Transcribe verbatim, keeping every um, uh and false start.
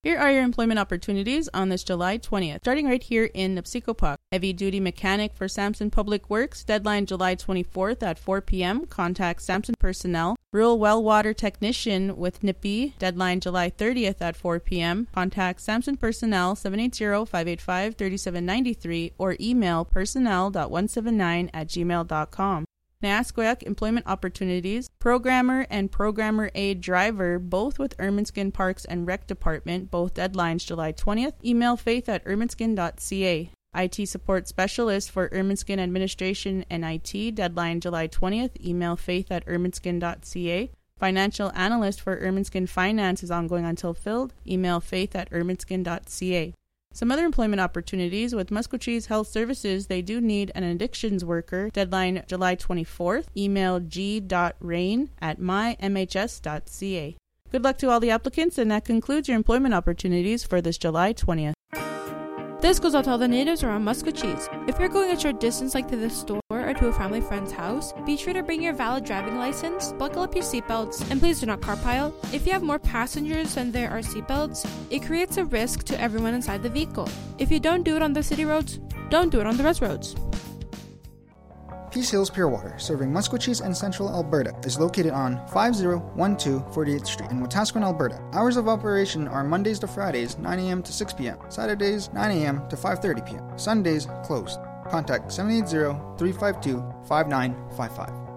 Here are your employment opportunities on this July twentieth. Starting right here in Nipsikopak. Heavy-duty mechanic for Samson Public Works. Deadline July twenty-fourth at four p.m. Contact Samson personnel. Rural well water technician with N I P I. Deadline July thirtieth at four p.m. Contact Samson personnel seven eight zero, five eight five, three seven nine three or email personnel dot one seven nine at gmail dot com. Naasqueyak employment opportunities, programmer and programmer aid driver, both with Ermineskin Parks and Rec Department, both deadlines July twentieth. Email faith at ermineskin dot c a. I T support specialist for Ermineskin Administration and I T, deadline July twentieth. Email faith at ermineskin dot c a. Financial analyst for Ermineskin Finance is ongoing until filled. Email faith at ermineskin dot c a. Some other employment opportunities with Musquechee's Health Services, they do need an addictions worker. Deadline July twenty-fourth. Email g dot rain at my m h s dot c a. Good luck to all the applicants, and that concludes your employment opportunities for this July twentieth. This goes out to all the natives around Musquechees. If you're going a short distance like to the store or to a family friend's house, be sure to bring your valid driving license, buckle up your seatbelts, and please do not carpile. If you have more passengers than there are seatbelts, it creates a risk to everyone inside the vehicle. If you don't do it on the city roads, don't do it on the rest roads. Peace Hills Pure Water, serving Musquechees and Central Alberta, is located on five oh one two forty-eighth Street in Wetaskiwin, Alberta. Hours of operation are Mondays to Fridays, nine a.m. to six p.m., Saturdays, nine a.m. to five thirty p.m., Sundays, closed. Contact seven eight zero, three five two, five nine five five.